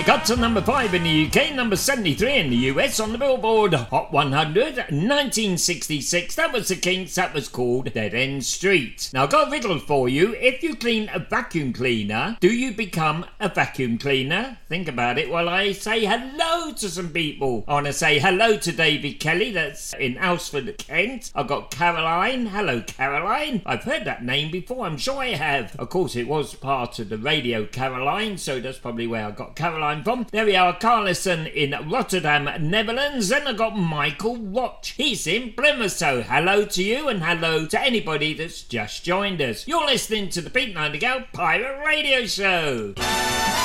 Got to number 5 in the UK, number 73 in the US on the Billboard Hot 100, 1966. That was the Kinks, that was called Dead End Street. Now, I've got a riddle for you. If you clean a vacuum cleaner, do you become a vacuum cleaner? Think about it while I say hello to some people. I want to say hello to David Kelly, that's in Alresford, Kent. I've got Caroline. Hello, Caroline. I've heard that name before, I'm sure I have. Of course, it was part of the Radio Caroline, so that's probably where I got Caroline from. There we are, Carlison in Rotterdam, Netherlands. Then I got Michael Watch. He's in Plymouth, so hello to you and hello to anybody that's just joined us. You're listening to the Pete Nightingale Pirate Radio Show.